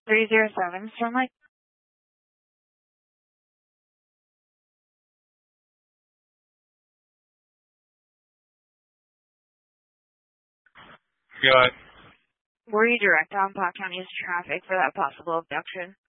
307 Stormlight. Go ahead. Were you direct on Pot County's traffic for that possible abduction?